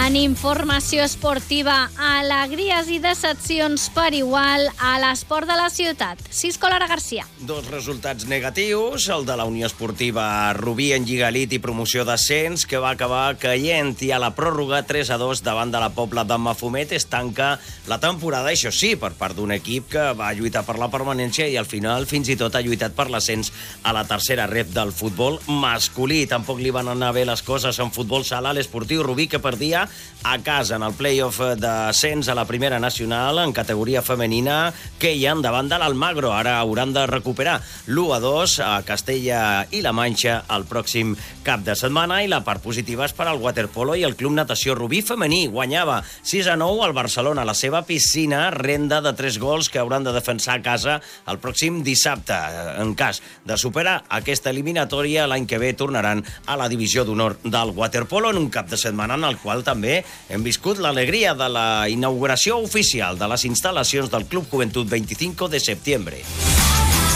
En informació esportiva, alegries i decepcions per igual a l'esport de la ciutat. Cisco Lara Garcia. 2 resultats negatius, el de la Unió Esportiva Rubí en Lliga Elit i promoció d'ascens, que va acabar caient, i a la pròrroga 3-2 davant de la Pobla de Mafumet es tanca la temporada, això sí, per part d'un equip que va lluitar per la permanència i al final fins i tot ha lluitat per l'ascens a la tercera ref del futbol masculí. Tampoc li van anar bé les coses en futbol sala a l'Esportiu Rubí, que perdia a casa en el play-off d'ascens a la primera nacional en categoria femenina, que hi han davant de l'Almagro. Ara hauran de recuperar l'1-2 a Castella i la Manxa el pròxim cap de setmana. I la part positiva és per al waterpolo i el Club Natació Rubí femení. Guanyava 6-9 al Barcelona a la seva piscina, renda de 3 gols que hauran de defensar a casa el pròxim dissabte. En cas de superar aquesta eliminatòria, l'any que ve tornaran a la divisió d'honor del waterpolo en un cap de setmana en el qual també hem viscut l'alegria de la inauguració oficial de les instal·lacions del Club Juventud 25 de Septiembre.